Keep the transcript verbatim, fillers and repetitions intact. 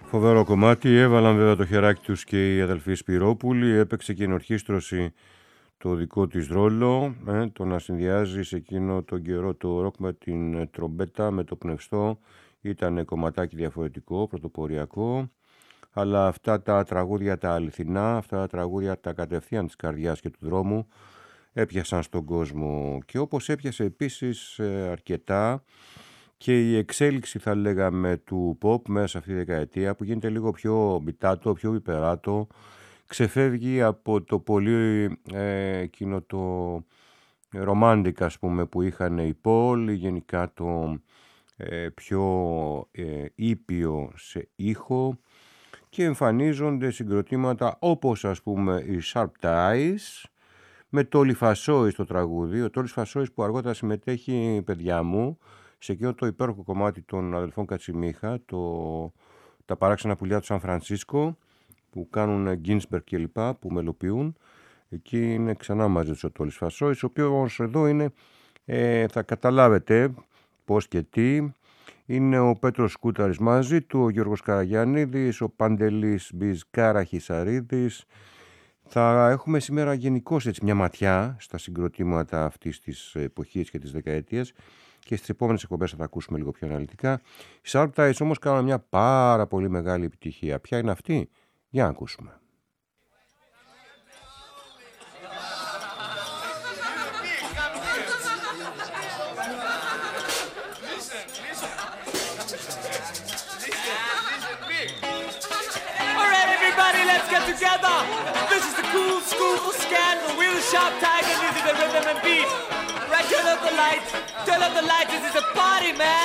Φοβερό κομμάτι, έβαλαν βέβαια το χεράκι τους και οι αδελφοί Σπυρόπουλοι, έπαιξε και η ενορχήστρωση το δικό της ρόλο, ε, το να συνδυάζει σε εκείνο τον καιρό το ροκ με την τρομπέτα, με το πνευστό, ήταν κομματάκι διαφορετικό, πρωτοποριακό, αλλά αυτά τα τραγούδια τα αληθινά, αυτά τα τραγούδια τα κατευθείαν της καρδιάς και του δρόμου, έπιασαν στον κόσμο και όπως έπιασε επίσης αρκετά και η εξέλιξη θα λέγαμε του pop μέσα σε αυτή τη δεκαετία που γίνεται λίγο πιο μπιτάτο, πιο υπεράτο, ξεφεύγει από το πολύ ε, εκείνο το ρομάντικα ας πούμε που είχαν οι Paul, γενικά το ε, πιο ε, ήπιο σε ήχο και εμφανίζονται συγκροτήματα όπως ας πούμε οι Sharp Ties με το Λιφασόη στο τραγούδι, ο Τόλης Φασόης που αργότερα συμμετέχει παιδιά μου σε εκείνο το υπέροχο κομμάτι των αδελφών Κατσιμίχα, το, τα παράξενα πουλιά του Σαν Φρανσίσκο που κάνουν Ginsberg και λοιπά, που μελοποιούν. Εκεί είναι ξανά μαζί τους ο Τόλης Φασόης, ο οποίος εδώ είναι, ε, θα καταλάβετε πώς και τι. Είναι ο Πέτρος Σκούταρης μαζί του, ο Γιώργος Καραγιαννίδης, ο Παντελής Μπιζκάρα Χισαρίδης. Θα έχουμε σήμερα γενικώς έτσι μια ματιά στα συγκροτήματα αυτής της εποχής και της δεκαετίας και στις επόμενες εκπομπές θα τα ακούσουμε λίγο πιο αναλυτικά. Οι Sharp Ties όμως κάνουν μια πάρα πολύ μεγάλη επιτυχία. Ποια είναι αυτή? Για να ακούσουμε. Together, this is the cool school for scandal. We're the Sharp Ties and this is the rhythm and beat. Right, turn up the lights, turn up the lights. This is a party, man.